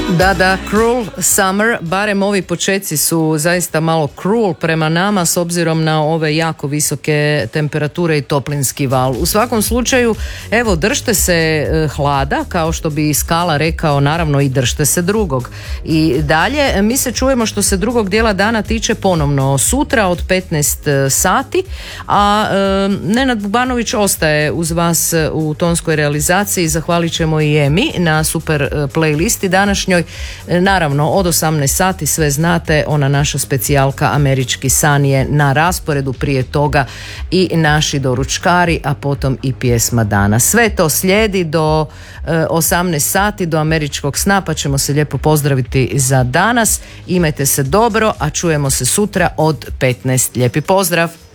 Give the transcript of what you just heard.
Da, Cruel Summer, barem ovi počeci su zaista malo cruel prema nama s obzirom na ove jako visoke temperature i toplinski val. U svakom slučaju, evo, držte se hlada, kao što bi Skala rekao, naravno i držte se drugog. I dalje, mi se čujemo što se drugog dijela dana tiče ponovno sutra od 15 sati, a Nenad Bubanović ostaje uz vas u tonskoj realizaciji. Zahvalit ćemo i Emi na super playlisti današnjoj. Naravno, od 18 sati sve znate, ona naša specijalka Američki san je na rasporedu, prije toga i naši doručkari, a potom i pjesma dana. Sve to slijedi do 18 sati, do američkog sna, pa ćemo se lijepo pozdraviti za danas. Imajte se dobro, a čujemo se sutra od 15. Lijepi pozdrav!